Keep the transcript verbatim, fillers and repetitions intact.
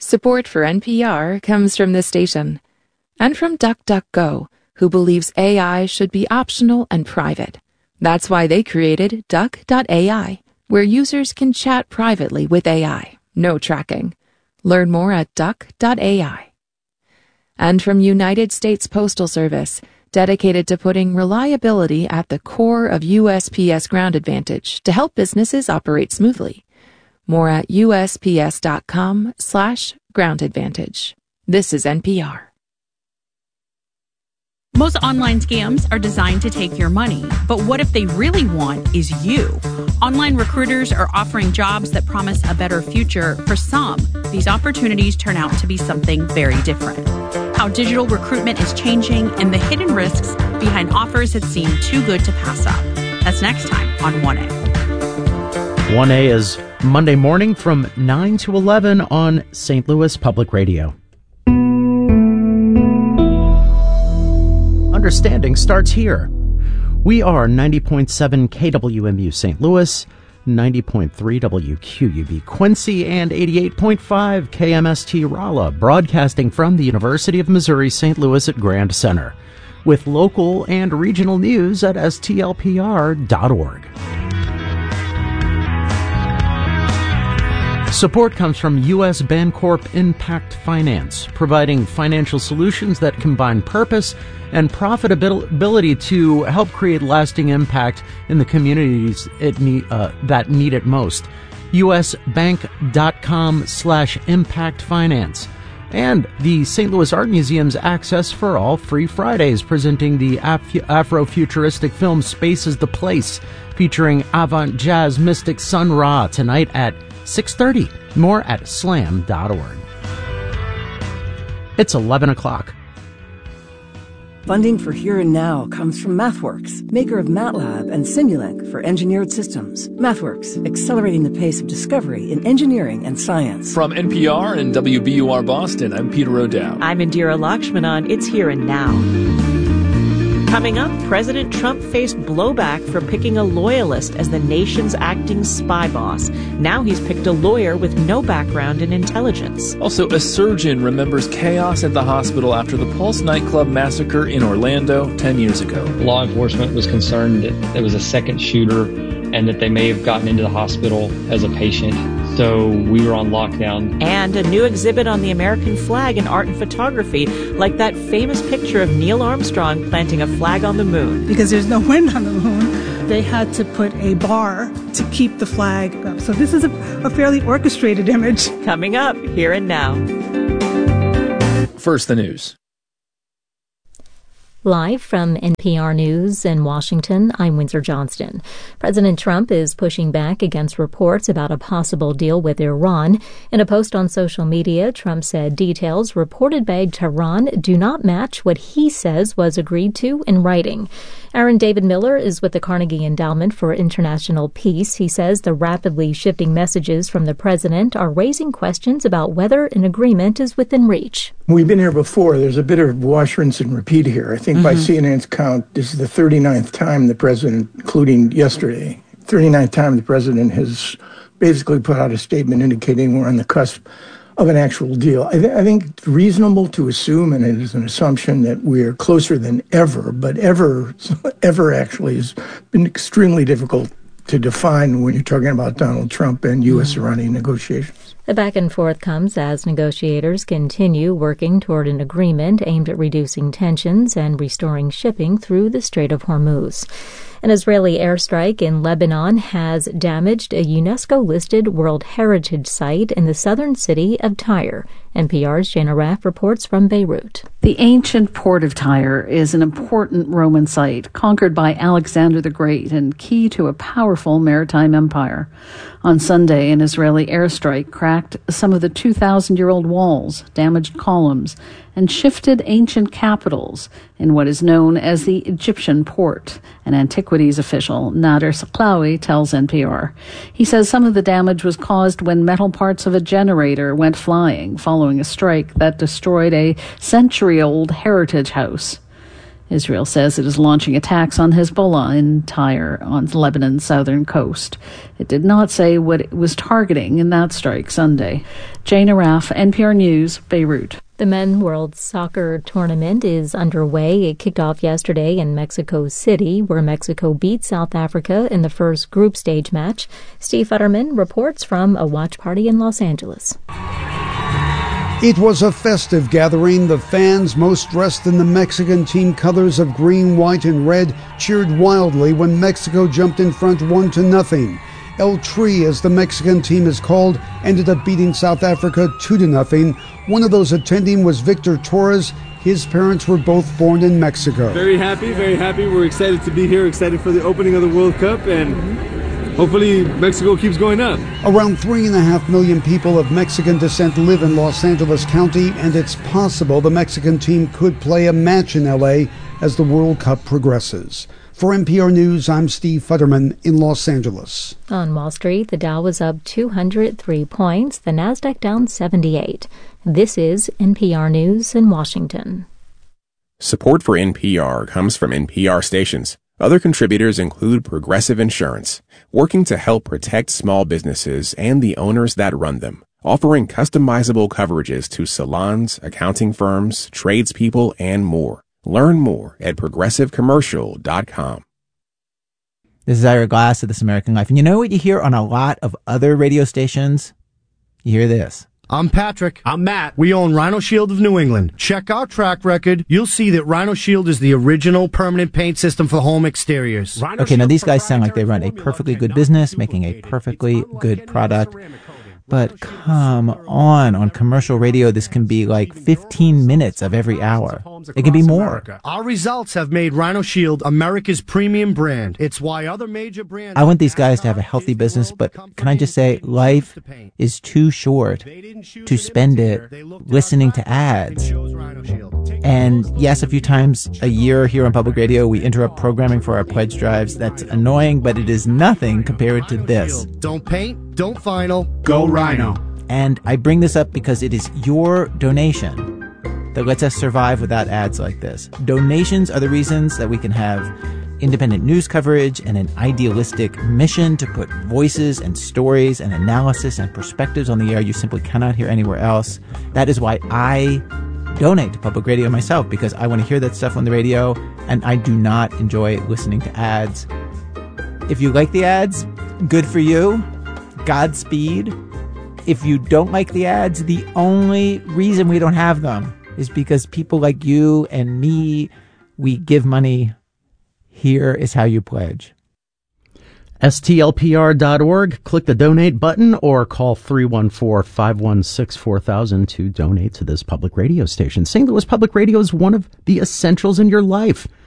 Support for N P R comes from this station and from DuckDuckGo, who believes A I should be optional and private. That's why they created Duck dot A I, where users can chat privately with A I. No tracking. Learn more at Duck dot A I. And from United States Postal Service, dedicated to putting reliability at the core of U S P S Ground Advantage to help businesses operate smoothly. More at U S P S dot com slash ground advantage. This is N P R. Most online scams are designed to take your money, but what if they really want is you? Online recruiters are offering jobs that promise a better future. For some, these opportunities turn out to be something very different. How digital recruitment is changing and the hidden risks behind offers that seem too good to pass up. That's next time on one A. one A is Monday morning from nine to eleven on Saint Louis Public Radio. Understanding starts here. We are ninety point seven K W M U Saint Louis, ninety point three W Q U B Quincy, and eighty-eight point five K M S T Rolla, broadcasting from the University of Missouri Saint Louis at Grand Center, with local and regional news at S T L P R dot org. Support comes from U S Bancorp Impact Finance, providing financial solutions that combine purpose and profitability to help create lasting impact in the communities it need, uh, that need it most. U S bank dot com slash impact finance. And the Saint Louis Art Museum's Access for All Free Fridays, presenting the Af- Afro-futuristic film Space is the Place, featuring avant-jazz mystic Sun Ra tonight at six thirty. More at slam dot org. It's eleven o'clock. Funding for Here and Now comes from MathWorks, maker of MATLAB and Simulink for engineered systems. MathWorks, accelerating the pace of discovery in engineering and science. From N P R and W B U R Boston, I'm Peter O'Dowd. I'm Indira Lakshmanan. It's Here and Now. Coming up, President Trump faced blowback for picking a loyalist as the nation's acting spy boss. Now he's picked a lawyer with no background in intelligence. Also, a surgeon remembers chaos at the hospital after the Pulse nightclub massacre in Orlando ten years ago. Law enforcement was concerned that there was a second shooter and that they may have gotten into the hospital as a patient. So we were on lockdown. And a new exhibit on the American flag in art and photography, like that famous picture of Neil Armstrong planting a flag on the moon. Because there's no wind on the moon, they had to put a bar to keep the flag up. So this is a, a fairly orchestrated image. Coming up, Here and Now. First, the news. Live from N P R News in Washington, I'm Windsor Johnston. President Trump is pushing back against reports about a possible deal with Iran. In a post on social media, Trump said details reported by Tehran do not match what he says was agreed to in writing. Aaron David Miller is with the Carnegie Endowment for International Peace. He says the rapidly shifting messages from the president are raising questions about whether an agreement is within reach. We've been here before. There's a bit of wash, rinse, and repeat here. I think mm-hmm. by C N N's count, this is the thirty-ninth time the president, including yesterday, thirty-ninth time the president has basically put out a statement indicating we're on the cusp of an actual deal. I, th- I think it's reasonable to assume, and it is an assumption, that we're closer than ever, but ever, ever actually has been extremely difficult to define when you're talking about Donald Trump and U S Iranian negotiations. The back and forth comes as negotiators continue working toward an agreement aimed at reducing tensions and restoring shipping through the Strait of Hormuz. An Israeli airstrike in Lebanon has damaged a UNESCO-listed World Heritage Site in the southern city of Tyre. N P R's Jana Raff reports from Beirut. The ancient port of Tyre is an important Roman site, conquered by Alexander the Great and key to a powerful maritime empire. On Sunday, an Israeli airstrike cracked some of the two thousand year old walls, damaged columns, and shifted ancient capitals in what is known as the Egyptian port. An antiquities official, Nader Saklawi, tells N P R. He says some of the damage was caused when metal parts of a generator went flying following a strike that destroyed a century-old heritage house. Israel says it is launching attacks on Hezbollah in Tyre on Lebanon's southern coast. It did not say what it was targeting in that strike Sunday. Jane Araf, N P R News, Beirut. The Men's World Soccer Tournament is underway. It kicked off yesterday in Mexico City, where Mexico beat South Africa in the first group stage match. Steve Futterman reports from a watch party in Los Angeles. It was a festive gathering. The fans, most dressed in the Mexican team colors of green, white, and red, cheered wildly when Mexico jumped in front one to nothing. El Tri, as the Mexican team is called, ended up beating South Africa two to nothing. One of those attending was Victor Torres. His parents were both born in Mexico. Very happy, very happy. We're excited to be here, excited for the opening of the World Cup, and hopefully Mexico keeps going up. Around three and a half million people of Mexican descent live in Los Angeles County, and it's possible the Mexican team could play a match in L A as the World Cup progresses. For N P R News, I'm Steve Futterman in Los Angeles. On Wall Street, the Dow was up two hundred three points, the Nasdaq down seventy-eight. This is N P R News in Washington. Support for N P R comes from N P R stations. Other contributors include Progressive Insurance, working to help protect small businesses and the owners that run them, offering customizable coverages to salons, accounting firms, tradespeople, and more. Learn more at progressive commercial dot com. This is Ira Glass of This American Life. And you know what you hear on a lot of other radio stations? You hear this. I'm Patrick. I'm Matt. We own Rhino Shield of New England. Check our track record. You'll see that Rhino Shield is the original permanent paint system for home exteriors. Rhino okay, now these guys sound like they run a perfectly good business, making a perfectly good product. But come on, on commercial radio, this can be like fifteen minutes of every hour. It can be more. Our results have made Rhino Shield America's premium brand. It's why other major brands... I want these guys to have a healthy business, but can I just say, life is too short to spend it listening to ads. And yes, a few times a year here on public radio, we interrupt programming for our pledge drives. That's annoying, but it is nothing compared to this. Don't paint, don't vinyl, go Rhino. And I bring this up because it is your donation that lets us survive without ads like this. Donations are the reasons that we can have independent news coverage and an idealistic mission to put voices and stories and analysis and perspectives on the air you simply cannot hear anywhere else. That is why I donate to public radio myself, because I want to hear that stuff on the radio, and I do not enjoy listening to ads. If you like the ads, good for you. Godspeed. If you don't like the ads, the only reason we don't have them is because people like you and me, we give money. Here is how you pledge. S T L P R dot org. Click the donate button or call three one four, five one six, four thousand to donate to this public radio station. Saint Louis Public Radio is one of the essentials in your life.